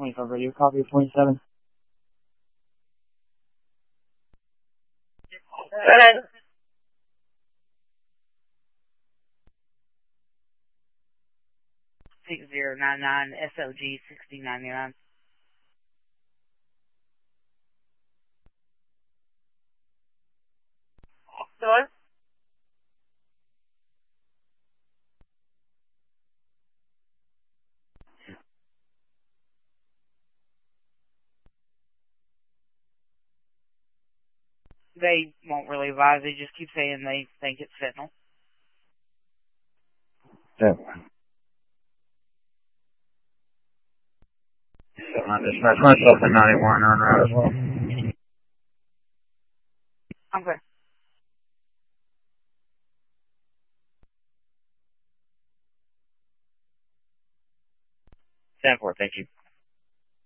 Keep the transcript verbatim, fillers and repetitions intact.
twenty-five radio, copy of twenty-seven. Hello. six zero nine nine S O G sixty ninety-nine. Hello? They won't really advise. They just keep saying they think it's fentanyl. Yeah. Dispatch myself at ninety-one on route as well. Okay. ten four, thank you.